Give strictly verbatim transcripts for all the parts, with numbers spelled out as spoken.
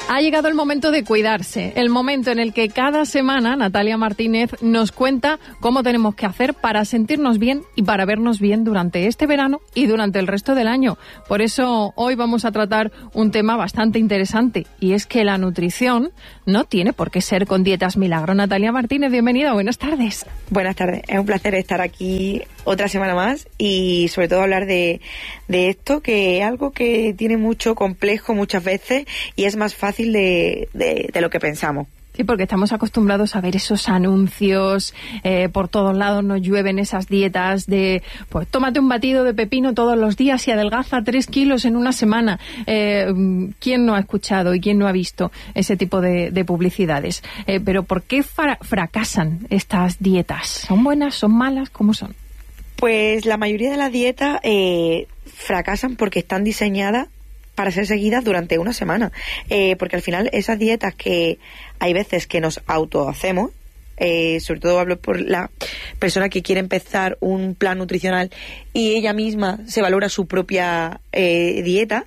Ha llegado el momento de cuidarse, el momento en el que cada semana Natalia Martínez nos cuenta cómo tenemos que hacer para sentirnos bien y para vernos bien durante este verano y durante el resto del año. Por eso hoy vamos a tratar un tema bastante interesante, y es que la nutrición no tiene por qué ser con dietas milagro. Natalia Martínez, bienvenida, buenas tardes. Buenas tardes, es un placer estar aquí otra semana más y sobre todo hablar de, de esto, que es algo que tiene mucho complejo muchas veces y es más fácil de, de, de lo que pensamos. Sí, porque estamos acostumbrados a ver esos anuncios, eh, por todos lados nos llueven esas dietas de, pues tómate un batido de pepino todos los días y adelgaza tres kilos en una semana. Eh, ¿Quién no ha escuchado y quién no ha visto ese tipo de, de publicidades? Eh, pero ¿por qué fra- fracasan estas dietas? ¿Son buenas? ¿Son malas? ¿Cómo son? Pues la mayoría de las dietas eh, fracasan porque están diseñadas para ser seguidas durante una semana, eh, porque al final esas dietas que hay veces que nos autohacemos, eh, sobre todo hablo por la persona que quiere empezar un plan nutricional y ella misma se valora su propia eh, dieta,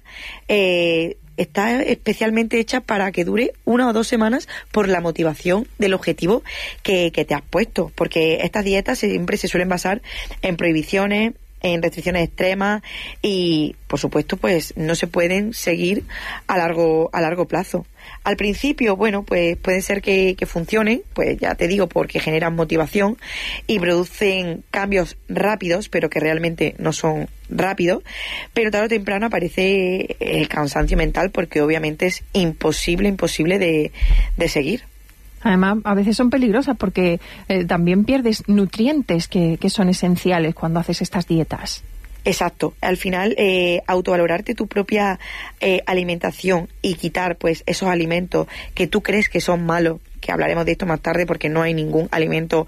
eh, está especialmente hecha para que dure una o dos semanas por la motivación del objetivo que, que te has puesto, porque estas dietas siempre se suelen basar en prohibiciones, en restricciones extremas y, por supuesto, pues no se pueden seguir a largo a largo plazo. Al principio, bueno, pues puede ser que, que funcionen, pues ya te digo, porque generan motivación y producen cambios rápidos, pero que realmente no son rápidos, pero tarde o temprano aparece el cansancio mental porque obviamente es imposible, imposible de, de seguir. Además, a veces son peligrosas porque eh, también pierdes nutrientes que, que son esenciales cuando haces estas dietas. Exacto. Al final, eh, autovalorarte tu propia eh, alimentación y quitar pues esos alimentos que tú crees que son malos, que hablaremos de esto más tarde porque no hay ningún alimento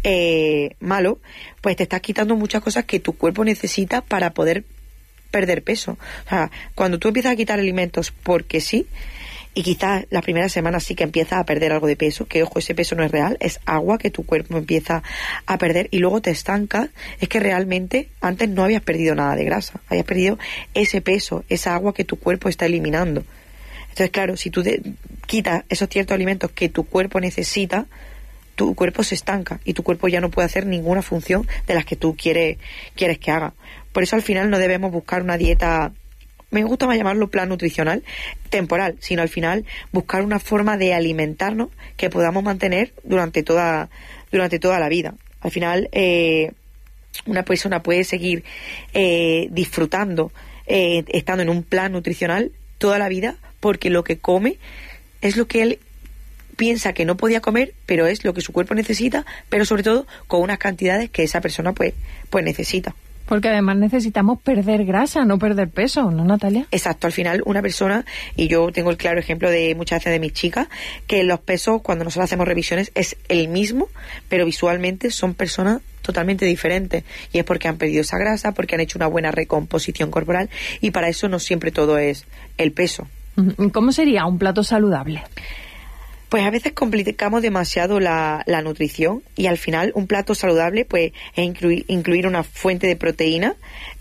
eh, malo, pues te estás quitando muchas cosas que tu cuerpo necesita para poder perder peso. O sea, cuando tú empiezas a quitar alimentos porque sí, y quizás las primeras semanas sí que empiezas a perder algo de peso, que ojo, ese peso no es real, es agua que tu cuerpo empieza a perder y luego te estancas, es que realmente antes no habías perdido nada de grasa, habías perdido ese peso, esa agua que tu cuerpo está eliminando. Entonces, claro, si tú te quitas esos ciertos alimentos que tu cuerpo necesita, tu cuerpo se estanca y tu cuerpo ya no puede hacer ninguna función de las que tú quieres, quieres que haga. Por eso al final no debemos buscar una dieta, me gusta más llamarlo plan nutricional, temporal, sino al final buscar una forma de alimentarnos que podamos mantener durante toda, durante toda la vida. Al final, eh, una persona puede seguir eh, disfrutando, eh, estando en un plan nutricional toda la vida, porque lo que come es lo que él piensa que no podía comer, pero es lo que su cuerpo necesita, pero sobre todo con unas cantidades que esa persona pues, pues necesita. Porque además necesitamos perder grasa, no perder peso, ¿no, Natalia? Exacto, al final una persona, y yo tengo el claro ejemplo de muchas veces de mis chicas, que los pesos cuando nosotros hacemos revisiones es el mismo, pero visualmente son personas totalmente diferentes, y es porque han perdido esa grasa, porque han hecho una buena recomposición corporal, y para eso no siempre todo es el peso. ¿Cómo sería un plato saludable? Pues a veces complicamos demasiado la, la nutrición y al final un plato saludable pues es incluir, incluir una fuente de proteína,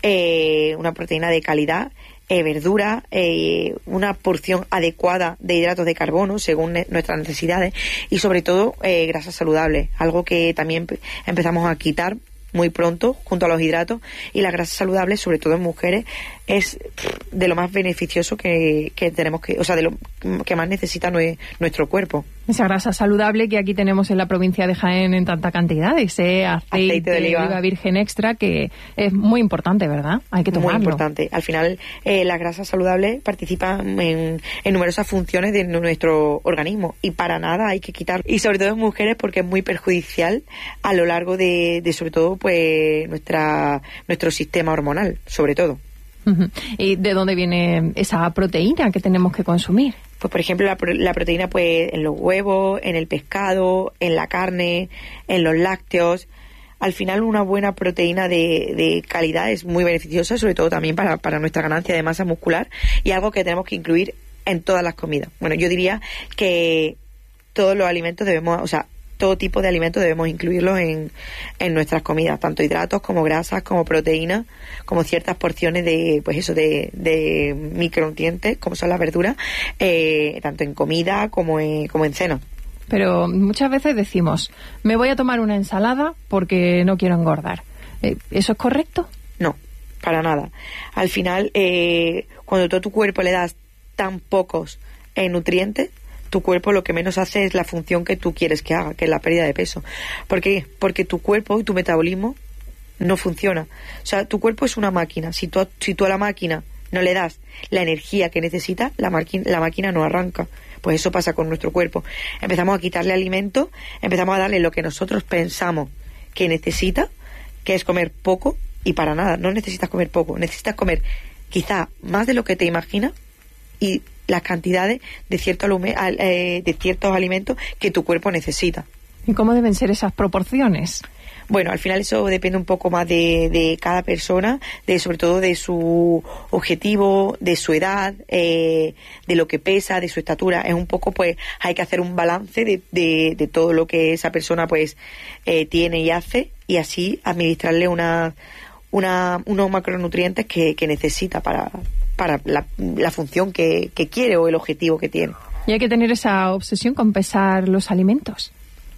eh, una proteína de calidad, eh, verdura, eh, una porción adecuada de hidratos de carbono según ne- nuestras necesidades y sobre todo eh, grasas saludables, algo que también empezamos a quitar muy pronto junto a los hidratos, y las grasas saludables, sobre todo en mujeres, es de lo más beneficioso que, que tenemos que, o sea, de lo que más necesita nue, nuestro cuerpo. Esa grasa saludable que aquí tenemos en la provincia de Jaén en tanta cantidad, ese aceite, aceite de oliva. oliva virgen extra, que es muy importante, ¿verdad? Hay que tomarlo. Muy importante. Al final, eh, las grasas saludables participan en, en numerosas funciones de nuestro organismo y para nada hay que quitar. Y sobre todo en mujeres porque es muy perjudicial a lo largo de, de sobre todo, pues nuestra nuestro sistema hormonal, sobre todo. Uh-huh. ¿Y de dónde viene esa proteína que tenemos que consumir? Pues por ejemplo la, la proteína pues en los huevos, en el pescado, en la carne, en los lácteos. Al final una buena proteína de, de calidad es muy beneficiosa, sobre todo también para, para nuestra ganancia de masa muscular, y algo que tenemos que incluir en todas las comidas. Bueno, yo diría que todos los alimentos debemos, o sea, todo tipo de alimentos debemos incluirlos en, en nuestras comidas, tanto hidratos como grasas, como proteínas, como ciertas porciones de, pues eso, de, de micronutrientes, como son las verduras, eh, tanto en comida como en, como en cena. Pero muchas veces decimos, me voy a tomar una ensalada porque no quiero engordar. ¿Eso es correcto? No, para nada. Al final, eh, cuando tú a tu cuerpo le das tan pocos eh, nutrientes, tu cuerpo lo que menos hace es la función que tú quieres que haga, que es la pérdida de peso. ¿Por qué? Porque tu cuerpo y tu metabolismo no funciona. O sea, tu cuerpo es una máquina. Si tú, si tú a la máquina no le das la energía que necesita, la, la máquina no arranca. Pues eso pasa con nuestro cuerpo. Empezamos a quitarle alimento, empezamos a darle lo que nosotros pensamos que necesita, que es comer poco, y para nada, no necesitas comer poco, necesitas comer quizá más de lo que te imaginas y las cantidades de, cierto alume, eh, de ciertos alimentos que tu cuerpo necesita. ¿Y cómo deben ser esas proporciones? Bueno, al final eso depende un poco más de, de cada persona, de sobre todo de su objetivo, de su edad, eh, de lo que pesa, de su estatura. Es un poco, pues, hay que hacer un balance de, de, de todo lo que esa persona, pues, eh, tiene y hace, y así administrarle una, una, unos macronutrientes que, que necesita para, para la, la función que, que quiere o el objetivo que tiene. ¿Y hay que tener esa obsesión con pesar los alimentos?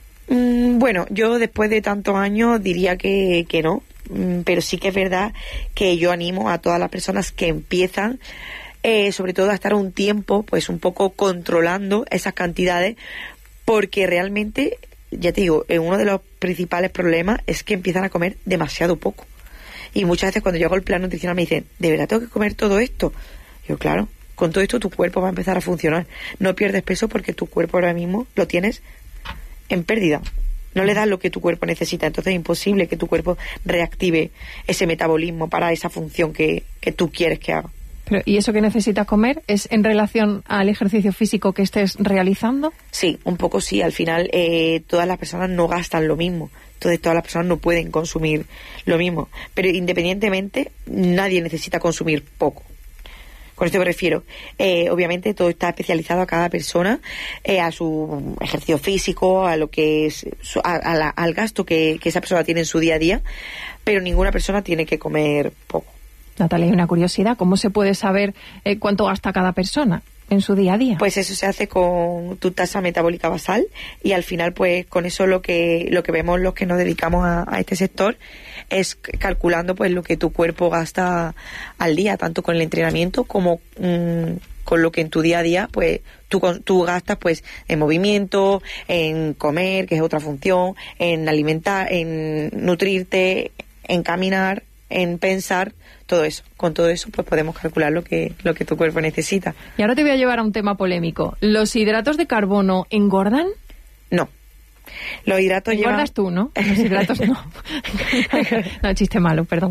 Mm, bueno, yo después de tantos años diría que, que no, mm, pero sí que es verdad que yo animo a todas las personas que empiezan, eh, sobre todo a estar un tiempo, pues un poco controlando esas cantidades, porque realmente, ya te digo, eh, uno de los principales problemas es que empiezan a comer demasiado poco. Y muchas veces cuando yo hago el plan nutricional me dicen, ¿de verdad tengo que comer todo esto? Yo, claro, con todo esto tu cuerpo va a empezar a funcionar. No pierdes peso porque tu cuerpo ahora mismo lo tienes en pérdida, no le das lo que tu cuerpo necesita, entonces es imposible que tu cuerpo reactive ese metabolismo para esa función que, que tú quieres que haga. Pero, ¿y eso que necesitas comer es en relación al ejercicio físico que estés realizando? Sí, un poco sí, al final eh, todas las personas no gastan lo mismo, entonces todas las personas no pueden consumir lo mismo, pero independientemente nadie necesita consumir poco. Con esto me refiero, eh, obviamente todo está especializado a cada persona, eh, a su ejercicio físico, a lo que es, su, a, a la, al gasto que, que esa persona tiene en su día a día, pero ninguna persona tiene que comer poco. Natalia, hay una curiosidad, ¿cómo se puede saber eh, cuánto gasta cada persona en su día a día? Pues eso se hace con tu tasa metabólica basal, y al final pues con eso lo que lo que vemos los que nos dedicamos a, a este sector es calculando pues lo que tu cuerpo gasta al día, tanto con el entrenamiento como mmm, con lo que en tu día a día pues tú, tú gastas pues en movimiento, en comer, que es otra función, en alimentar, en nutrirte, en caminar, en pensar, todo eso. Con todo eso pues podemos calcular lo que lo que tu cuerpo necesita. Y ahora te voy a llevar a un tema polémico. ¿Los hidratos de carbono engordan? No. Los hidratos llevan... Engordas tú, ¿no? Los hidratos no. No, chiste malo, perdón.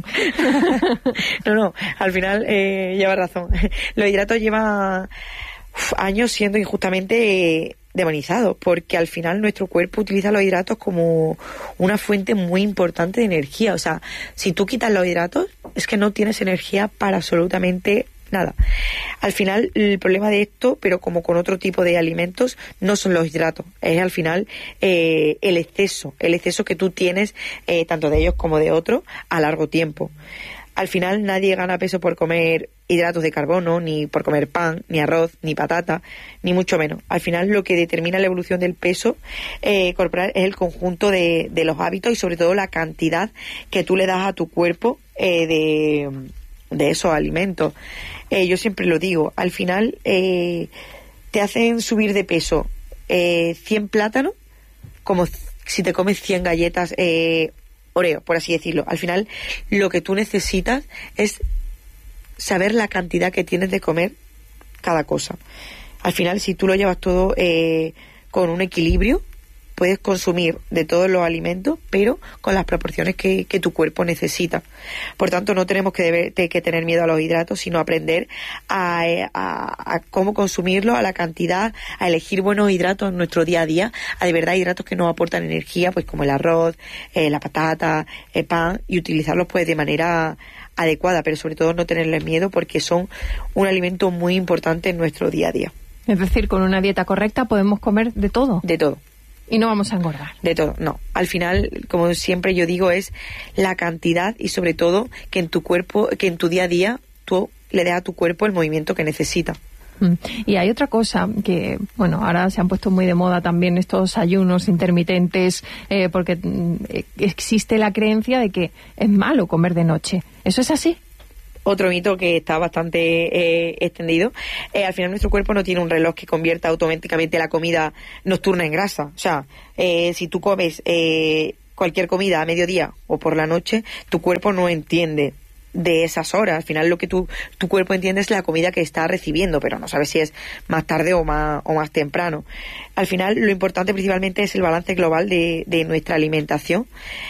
No, no, al final eh, lleva razón. Los hidratos llevan uf, años siendo injustamente eh, demonizados, porque al final nuestro cuerpo utiliza los hidratos como una fuente muy importante de energía. O sea, si tú quitas los hidratos, es que no tienes energía para absolutamente nada. Al final, el problema de esto, pero como con otro tipo de alimentos, no son los hidratos, es al final eh, el exceso, el exceso que tú tienes, eh, tanto de ellos como de otros, a largo tiempo. Al final nadie gana peso por comer hidratos de carbono, ni por comer pan, ni arroz, ni patata, ni mucho menos. Al final lo que determina la evolución del peso eh, corporal es el conjunto de, de los hábitos y sobre todo la cantidad que tú le das a tu cuerpo eh, de, de esos alimentos. Eh, yo siempre lo digo, al final eh, te hacen subir de peso eh, cien plátanos como si te comes cien galletas eh, Oreo, por así decirlo. Al final lo que tú necesitas es saber la cantidad que tienes de comer cada cosa. Al final, si tú lo llevas todo eh, con un equilibrio, puedes consumir de todos los alimentos, pero con las proporciones que, que tu cuerpo necesita. Por tanto, no tenemos que, deber, que tener miedo a los hidratos, sino aprender a, a, a cómo consumirlos, a la cantidad, a elegir buenos hidratos en nuestro día a día, a de verdad hidratos que nos aportan energía, pues como el arroz, eh, la patata, el pan, y utilizarlos pues de manera adecuada, pero sobre todo no tenerles miedo porque son un alimento muy importante en nuestro día a día. Es decir, con una dieta correcta podemos comer de todo. De todo. Y no vamos a engordar. De todo, no. Al final, como siempre yo digo, es la cantidad y sobre todo que en tu cuerpo, que en tu día a día tú le des a tu cuerpo el movimiento que necesita. Y hay otra cosa que, bueno, ahora se han puesto muy de moda también estos ayunos intermitentes, eh, porque eh, existe la creencia de que es malo comer de noche. ¿Eso es así? Otro mito que está bastante eh, extendido. Eh, al final nuestro cuerpo no tiene un reloj que convierta automáticamente la comida nocturna en grasa. O sea, eh, si tú comes eh, cualquier comida a mediodía o por la noche, tu cuerpo no entiende de esas horas. Al final lo que tu, tu cuerpo entiende es la comida que está recibiendo, pero no sabes si es más tarde o más, o más temprano. Al final lo importante principalmente es el balance global de, de nuestra alimentación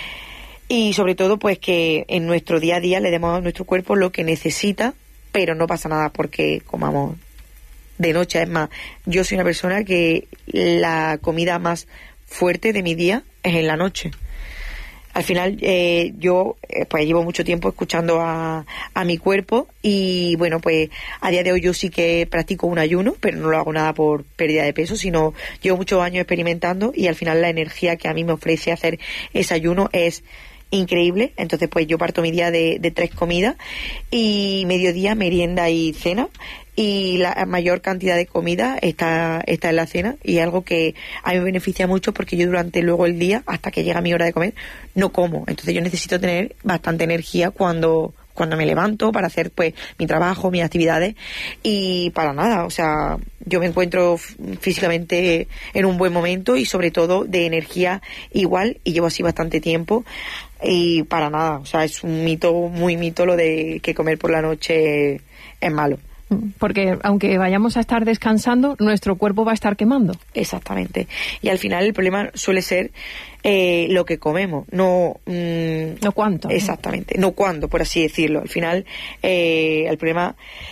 y sobre todo pues que en nuestro día a día le demos a nuestro cuerpo lo que necesita, pero no pasa nada porque comamos de noche. Es más, yo soy una persona que la comida más fuerte de mi día es en la noche. Al final eh, yo eh, pues llevo mucho tiempo escuchando a, a mi cuerpo y bueno, pues a día de hoy yo sí que practico un ayuno, pero no lo hago nada por pérdida de peso, sino llevo muchos años experimentando y al final la energía que a mí me ofrece hacer ese ayuno es increíble. Entonces pues yo parto mi día de, de tres comidas y mediodía, merienda y cena, y la mayor cantidad de comida está, está en la cena y es algo que a mí me beneficia mucho porque yo durante luego el día, hasta que llega mi hora de comer, no como. Entonces yo necesito tener bastante energía cuando cuando me levanto para hacer pues mi trabajo, mis actividades y para nada, o sea, yo me encuentro físicamente en un buen momento y sobre todo de energía igual y llevo así bastante tiempo y para nada, o sea, es un mito, muy mito lo de que comer por la noche es malo. Porque aunque vayamos a estar descansando, nuestro cuerpo va a estar quemando. Exactamente. Y al final el problema suele ser eh, lo que comemos, no... Mmm, no cuánto. Exactamente, no, no cuándo, por así decirlo. Al final eh, el problema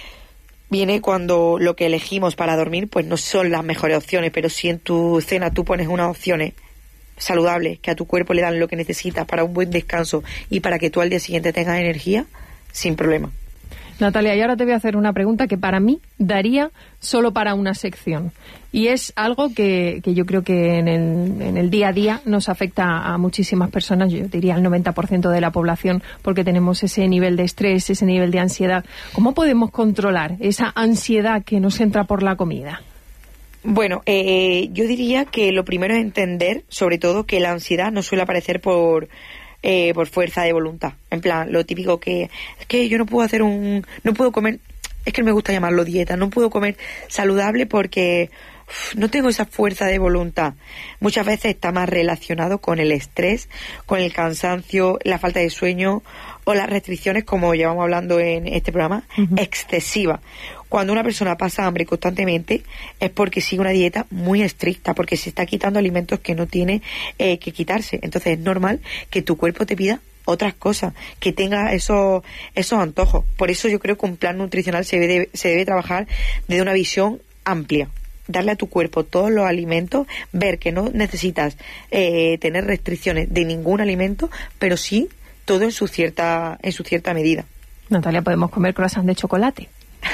viene cuando lo que elegimos para dormir pues no son las mejores opciones, pero si en tu cena tú pones unas opciones saludables que a tu cuerpo le dan lo que necesitas para un buen descanso y para que tú al día siguiente tengas energía, sin problema. Natalia, y ahora te voy a hacer una pregunta que para mí daría solo para una sección. Y es algo que, que yo creo que en el, en el día a día nos afecta a muchísimas personas, yo diría al noventa por ciento de la población, porque tenemos ese nivel de estrés, ese nivel de ansiedad. ¿Cómo podemos controlar esa ansiedad que nos entra por la comida? Bueno, eh, yo diría que lo primero es entender, sobre todo, que la ansiedad no suele aparecer por... Eh, por fuerza de voluntad, en plan, lo típico que es que yo no puedo hacer un, no puedo comer, es que me gusta llamarlo dieta, no puedo comer saludable porque uf, no tengo esa fuerza de voluntad. Muchas veces está más relacionado con el estrés, con el cansancio, la falta de sueño o las restricciones, como llevamos hablando en este programa, uh-huh. excesiva. Cuando una persona pasa hambre constantemente es porque sigue una dieta muy estricta, porque se está quitando alimentos que no tiene eh, que quitarse. Entonces es normal que tu cuerpo te pida otras cosas, que tenga esos esos antojos. Por eso yo creo que un plan nutricional se debe, se debe trabajar desde una visión amplia. Darle a tu cuerpo todos los alimentos, ver que no necesitas eh, tener restricciones de ningún alimento, pero sí todo en su cierta en su cierta medida. Natalia, ¿podemos comer croissant de chocolate?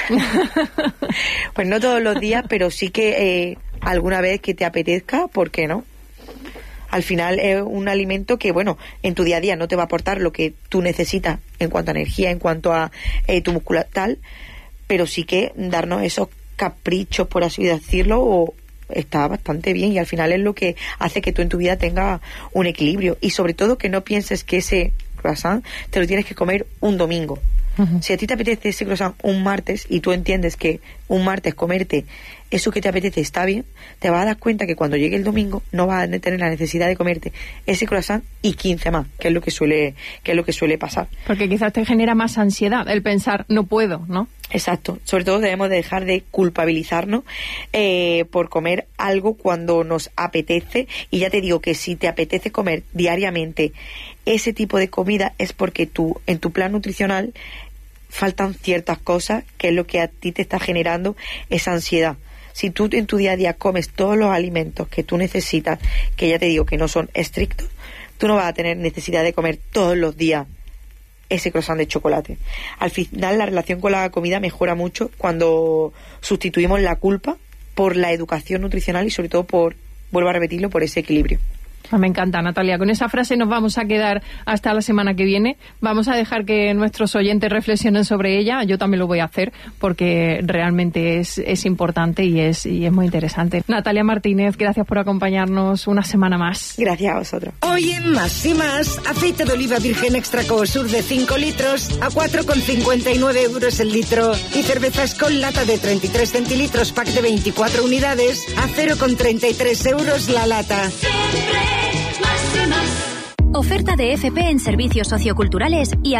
Pues no todos los días, pero sí que eh, alguna vez que te apetezca, ¿por qué no? Al final es un alimento que, bueno, en tu día a día no te va a aportar lo que tú necesitas en cuanto a energía, en cuanto a eh, tu musculatura, tal, pero sí que darnos esos caprichos, por así decirlo, o está bastante bien y al final es lo que hace que tú en tu vida tengas un equilibrio y sobre todo que no pienses que ese croissant te lo tienes que comer un domingo. Uh-huh. Si a ti te apetece ese croissant un martes y tú entiendes que un martes comerte eso que te apetece está bien, te vas a dar cuenta que cuando llegue el domingo no vas a tener la necesidad de comerte ese croissant y quince más, que es lo que suele, que es lo que suele pasar. Porque quizás te genera más ansiedad el pensar no puedo, ¿no? Exacto. Sobre todo debemos de dejar de culpabilizarnos eh, por comer algo cuando nos apetece. Y ya te digo que si te apetece comer diariamente ese tipo de comida es porque tú, en tu plan nutricional faltan ciertas cosas que es lo que a ti te está generando esa ansiedad. Si tú en tu día a día comes todos los alimentos que tú necesitas, que ya te digo que no son estrictos, tú no vas a tener necesidad de comer todos los días ese croissant de chocolate. Al final la relación con la comida mejora mucho cuando sustituimos la culpa por la educación nutricional y sobre todo por vuelvo a repetirlo, por ese equilibrio. Me encanta, Natalia. Con esa frase nos vamos a quedar hasta la semana que viene. Vamos a dejar que nuestros oyentes reflexionen sobre ella. Yo también lo voy a hacer porque realmente es, es importante y es, y es muy interesante. Natalia Martínez, gracias por acompañarnos una semana más. Gracias a vosotros. Hoy en Más y Más, aceite de oliva virgen extra Coosur de cinco litros a cuatro con cincuenta y nueve euros el litro y cervezas con lata de treinta y tres centilitros pack de veinticuatro unidades a cero con treinta y tres euros la lata. Oferta de F P en servicios socioculturales y